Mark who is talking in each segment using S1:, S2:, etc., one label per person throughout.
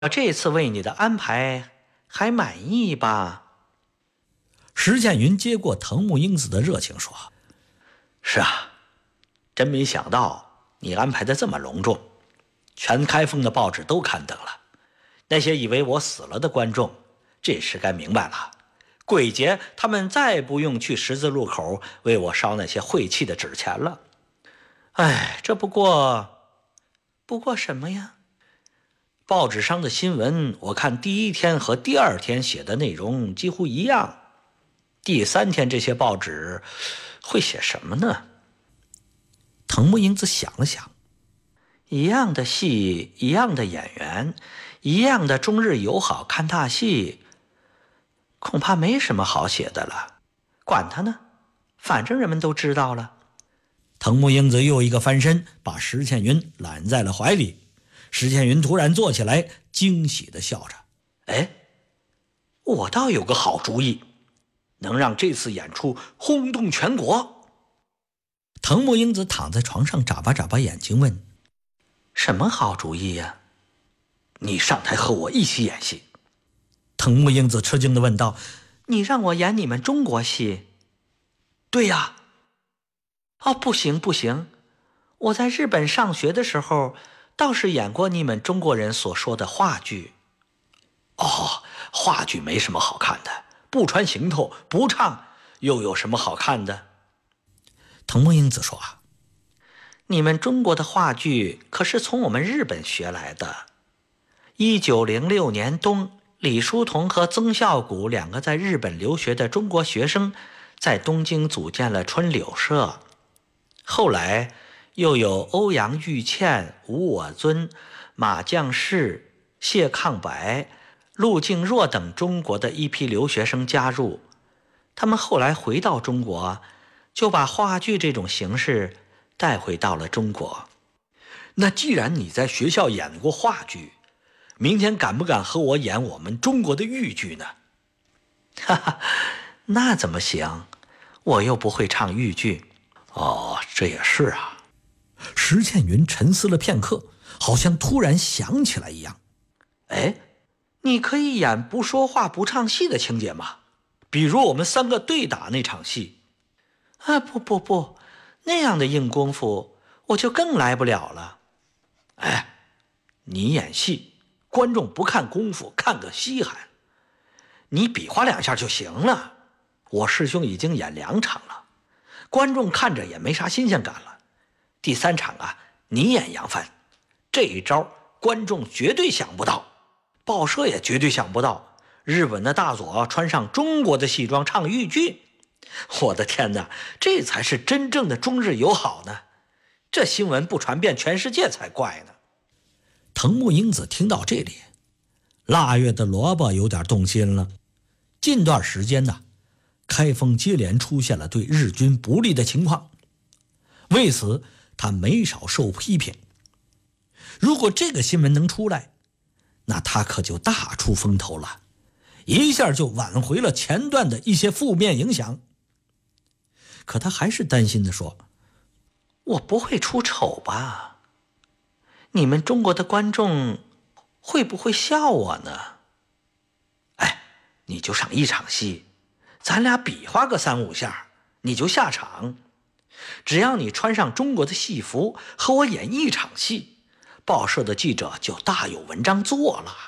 S1: 这次为你的安排还满意吧？
S2: 石建云接过藤木英子的热情说：
S1: 是啊，真没想到你安排的这么隆重，全开封的报纸都刊登了。那些以为我死了的观众这时该明白了，鬼节他们再不用去十字路口为我烧那些晦气的纸钱了。哎，这不过什么呀？报纸上的新闻，我看第一天和第二天写的内容几乎一样，第三天这些报纸会写什么呢？
S2: 藤木英子想了想，
S1: 一样的戏，一样的演员，一样的中日友好看大戏，恐怕没什么好写的了。管他呢，反正人们都知道了。
S2: 藤木英子又一个翻身，把石倩云揽在了怀里。石倩云突然坐起来，惊喜地笑着：
S1: 哎，我倒有个好主意，能让这次演出轰动全国。
S2: 藤木英子躺在床上眨巴眨巴眼睛问：
S1: 什么好主意呀？你上台和我一起演戏。
S2: 藤木英子吃惊地问道：
S1: 你让我演你们中国戏？对呀。哦，不行，我在日本上学的时候倒是演过你们中国人所说的话剧。哦，话剧没什么好看的，不穿行头，不唱，又有什么好看的？
S2: 藤木英子说：
S1: 你们中国的话剧可是从我们日本学来的。1906年冬，李叔同和曾孝谷两个在日本留学的中国学生在东京组建了春柳社，后来又有欧阳玉倩、吴我尊、马将士、谢抗白、陆静若等中国的一批留学生加入。他们后来回到中国，就把话剧这种形式带回到了中国。那既然你在学校演过话剧，明天敢不敢和我演我们中国的豫剧呢？哈哈，那怎么行？我又不会唱豫剧。哦，这也是啊。
S2: 石倩云沉思了片刻，好像突然想起来一样。
S1: 哎，你可以演不说话不唱戏的情节吗？比如我们三个对打那场戏。啊，不，那样的硬功夫我就更来不了了。哎，你演戏，观众不看功夫，看个稀罕。你比划两下就行了。我师兄已经演2场了，观众看着也没啥新鲜感了。第3场啊，你演杨帆，这一招观众绝对想不到，报社也绝对想不到。日本的大佐穿上中国的戏装唱豫剧，我的天哪，这才是真正的中日友好呢！这新闻不传遍全世界才怪呢。
S2: 藤木英子听到这里，腊月的萝卜有点动心了。近段时间呢，开封接连出现了对日军不利的情况，为此他没少受批评。如果这个新闻能出来，那他可就大出风头了，一下就挽回了前段的一些负面影响。可他还是担心地说：
S1: 我不会出丑吧？你们中国的观众会不会笑我呢？哎，你就上1场戏，咱俩比划个3、5下，你就下场。只要你穿上中国的戏服和我演1场戏，报社的记者就大有文章做了。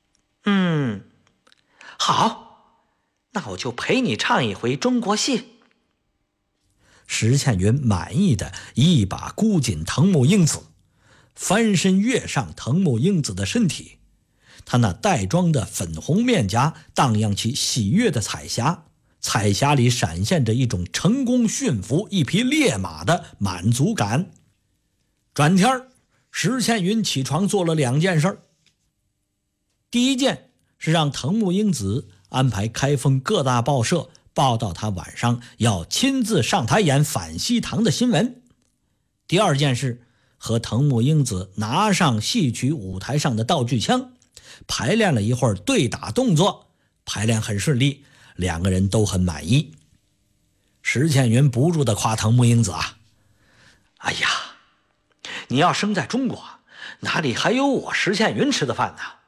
S1: 好，那我就陪你唱一回中国戏。
S2: 石倩云满意的一把箍紧藤木英子，翻身跃上藤木英子的身体。她那带妆的粉红面颊荡漾起喜悦的彩霞，彩霞里闪现着一种成功驯服一匹烈马的满足感。转天石倩云起床做了2件事。第一件是让藤木英子安排开封各大报社报道他晚上要亲自上台演反西堂的新闻。第二件事，和藤木英子拿上戏曲舞台上的道具枪，排练了一会儿对打动作，排练很顺利，2个人都很满意。石倩云不住地夸藤木英子啊：
S1: 哎呀，你要生在中国，哪里还有我石倩云吃的饭呢？